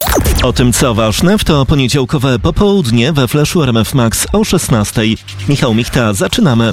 O tym, co ważne, w to poniedziałkowe popołudnie we Flashu RMF Max o 16:00. Michał Michta, zaczynamy.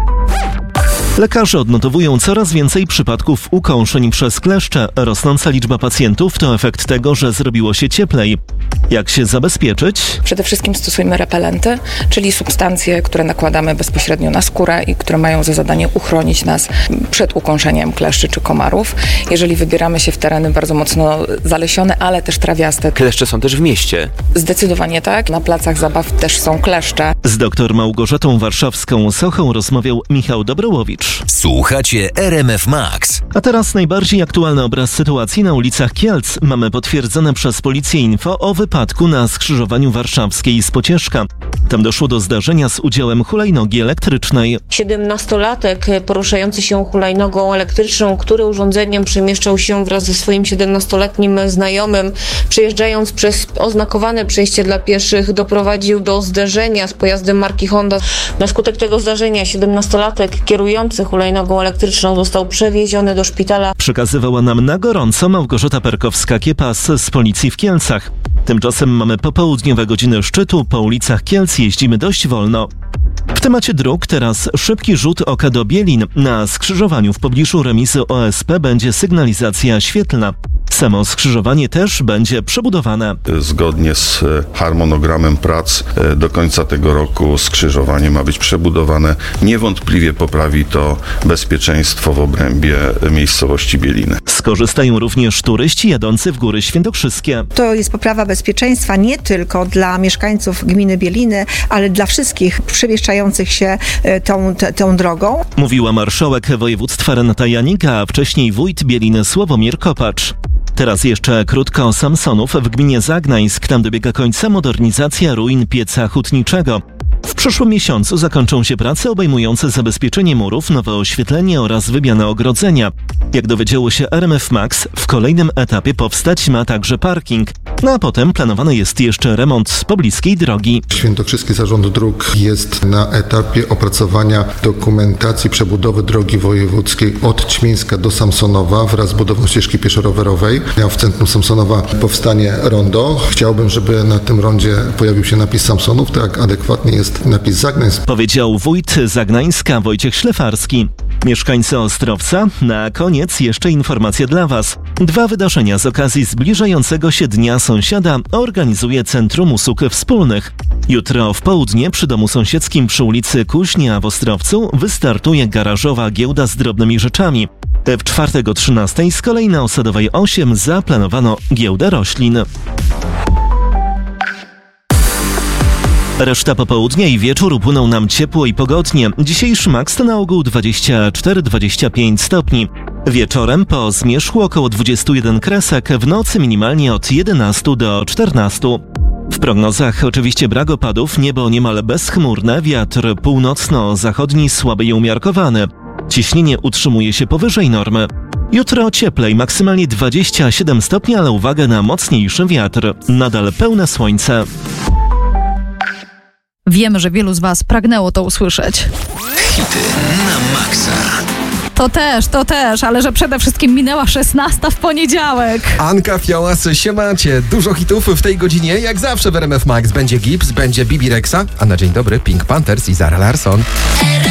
Lekarze odnotowują coraz więcej przypadków ukąszeń przez kleszcze. Rosnąca liczba pacjentów to efekt tego, że zrobiło się cieplej. Jak się zabezpieczyć? Przede wszystkim stosujmy repelenty, czyli substancje, które nakładamy bezpośrednio na skórę i które mają za zadanie uchronić nas przed ukąszeniem kleszczy czy komarów. Jeżeli wybieramy się w tereny bardzo mocno zalesione, ale też trawiaste. Kleszcze są też w mieście. Zdecydowanie tak. Na placach zabaw też są kleszcze. Z dr Małgorzatą Warszawską-Sochą rozmawiał Michał Dobrołowicz. Słuchacie RMF Max. A teraz najbardziej aktualny obraz sytuacji na ulicach Kielc. Mamy potwierdzone przez policję info o wypadku na skrzyżowaniu Warszawskiej z Pocieszka. Tam doszło do zdarzenia z udziałem hulajnogi elektrycznej. 17-latek poruszający się hulajnogą elektryczną, który urządzeniem przemieszczał się wraz ze swoim 17-letnim znajomym, przejeżdżając przez oznakowane przejście dla pieszych, doprowadził do zderzenia z pojazdem marki Honda. Na skutek tego zdarzenia 17-latek kierujący hulajnogą elektryczną został przewieziony do szpitala. Przekazywała nam na gorąco Małgorzata Perkowska-Kiepas z policji w Kielcach. Tymczasem mamy popołudniowe godziny szczytu, po ulicach Kielc jeździmy dość wolno. W temacie dróg teraz szybki rzut oka do Bielin. Na skrzyżowaniu w pobliżu remizy OSP będzie sygnalizacja świetlna. Samo skrzyżowanie też będzie przebudowane. Zgodnie z harmonogramem prac do końca tego roku skrzyżowanie ma być przebudowane. Niewątpliwie poprawi to bezpieczeństwo w obrębie miejscowości Bieliny. Skorzystają również turyści jadący w Góry Świętokrzyskie. To jest poprawa bezpieczeństwa nie tylko dla mieszkańców gminy Bieliny, ale dla wszystkich przemieszczających się tą drogą. Mówiła marszałek województwa Renata Janik, a wcześniej wójt Bieliny Sławomir Kopacz. Teraz jeszcze krótko o Samsonów. W gminie Zagnańsk tam dobiega końca modernizacja ruin pieca hutniczego. W przyszłym miesiącu zakończą się prace obejmujące zabezpieczenie murów, nowe oświetlenie oraz wymianę ogrodzenia. Jak dowiedziało się RMF Max, w kolejnym etapie powstać ma także parking. No a potem planowany jest jeszcze remont pobliskiej drogi. Świętokrzyski Zarząd Dróg jest na etapie opracowania dokumentacji przebudowy drogi wojewódzkiej od Ćmińska do Samsonowa wraz z budową ścieżki pieszo-rowerowej. W centrum Samsonowa powstanie rondo. Chciałbym, żeby na tym rondzie pojawił się napis Samsonów, tak adekwatnie jest napis Zagnańsk. Powiedział wójt Zagnańska Wojciech Szlefarski. Mieszkańcy Ostrowca, na koniec jeszcze informacja dla Was. 2 wydarzenia z okazji zbliżającego się Dnia Sąsiada organizuje Centrum Usług Wspólnych. Jutro w południe przy domu sąsiedzkim przy ulicy Kuźnia w Ostrowcu wystartuje garażowa giełda z drobnymi rzeczami. W czwartek o 13:00 z kolei na Osadowej 8 zaplanowano giełdę roślin. Reszta popołudnia i wieczór upłyną nam ciepło i pogodnie. Dzisiejszy maks to na ogół 24-25 stopni. Wieczorem po zmierzchu około 21 kresek, w nocy minimalnie od 11 do 14. W prognozach oczywiście brak opadów, niebo niemal bezchmurne, wiatr północno-zachodni słaby i umiarkowany. Ciśnienie utrzymuje się powyżej normy. Jutro cieplej, maksymalnie 27 stopni, ale uwaga na mocniejszy wiatr. Nadal pełne słońce. Wiemy, że wielu z Was pragnęło to usłyszeć. Hity na maksa. To też, ale że przede wszystkim minęła 16 w poniedziałek. Anka Fiałas, siemacie. Dużo hitów w tej godzinie. Jak zawsze w RMF Max będzie Gibbs, będzie Bibi Rexa, a na dzień dobry Pink Panthers i Zara Larsson.